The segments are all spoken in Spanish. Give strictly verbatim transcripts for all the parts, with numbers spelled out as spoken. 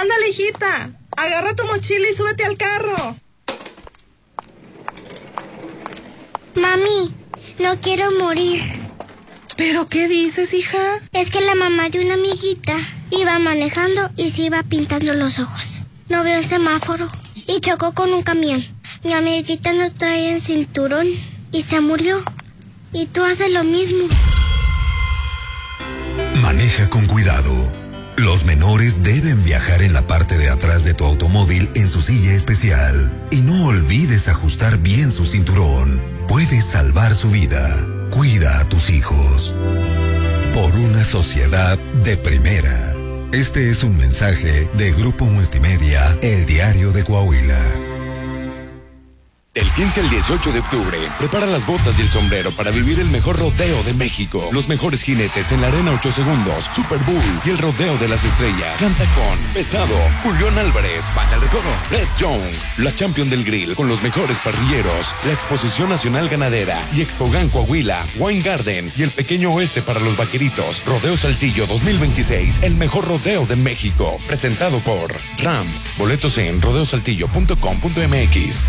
Ándale, hijita. Agarra tu mochila y súbete al carro. Mami, no quiero morir. ¿Pero qué dices, hija? Es que la mamá de una amiguita iba manejando y se iba pintando los ojos. No vio el semáforo y chocó con un camión. Mi amiguita no traía el cinturón y se murió. Y tú haces lo mismo. Maneja con cuidado. Los menores deben viajar en la parte de atrás de tu automóvil en su silla especial. Y no olvides ajustar bien su cinturón. Puedes salvar su vida. Cuida a tus hijos. Por una sociedad de primera. Este es un mensaje de Grupo Multimedia, El Diario de Coahuila. Del quince al dieciocho de octubre, prepara las botas y el sombrero para vivir el mejor rodeo de México. Los mejores jinetes en la arena ocho segundos, Super Bowl y el rodeo de las estrellas. Canta con Pesado, Julián Álvarez, Banda El Recodo, Red Young, la Champion del Grill con los mejores parrilleros, la Exposición Nacional Ganadera y Expogan Coahuila, Wine Garden y el Pequeño Oeste para los vaqueritos. Rodeo Saltillo dos mil veintiséis, el mejor rodeo de México. Presentado por RAM. Boletos en rodeo saltillo punto com punto m x.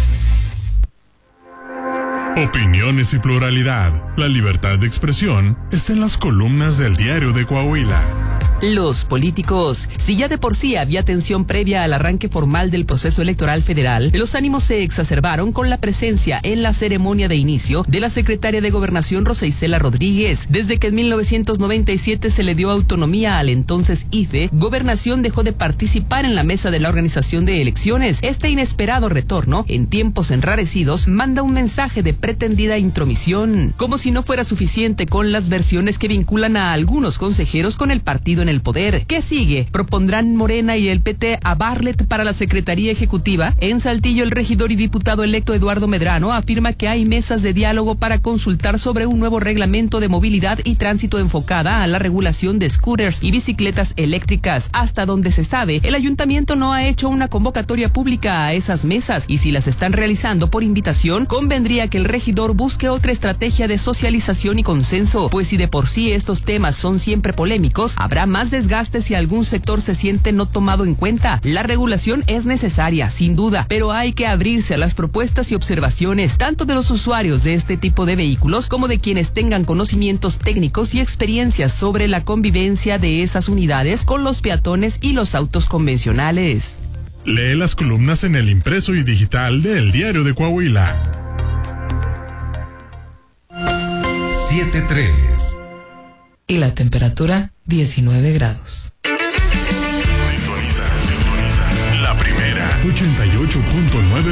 Opiniones y pluralidad. La libertad de expresión está en las columnas del Diario de Coahuila. Los políticos. Si ya de por sí había tensión previa al arranque formal del proceso electoral federal, los ánimos se exacerbaron con la presencia en la ceremonia de inicio de la secretaria de Gobernación Rosa Isela Rodríguez. Desde que en mil novecientos noventa y siete se le dio autonomía al entonces I F E, Gobernación dejó de participar en la mesa de la organización de elecciones. Este inesperado retorno, en tiempos enrarecidos, manda un mensaje de pretendida intromisión. Como si no fuera suficiente con las versiones que vinculan a algunos consejeros con el partido en el poder. ¿Qué sigue? ¿Propondrán Morena y el P T a Bartlett para la Secretaría Ejecutiva? En Saltillo, el regidor y diputado electo Eduardo Medrano afirma que hay mesas de diálogo para consultar sobre un nuevo reglamento de movilidad y tránsito enfocada a la regulación de scooters y bicicletas eléctricas. Hasta donde se sabe, el ayuntamiento no ha hecho una convocatoria pública a esas mesas, y si las están realizando por invitación, convendría que el regidor busque otra estrategia de socialización y consenso, pues si de por sí estos temas son siempre polémicos, habrá más desgaste si algún sector se siente no tomado en cuenta. La regulación es necesaria, sin duda, pero hay que abrirse a las propuestas y observaciones, tanto de los usuarios de este tipo de vehículos como de quienes tengan conocimientos técnicos y experiencias sobre la convivencia de esas unidades con los peatones y los autos convencionales. Lee las columnas en el impreso y digital de El Diario de Coahuila. siete tres. Y la temperatura diecinueve grados. Sintoniza, sintoniza. La primera. ochenta y ocho punto nueve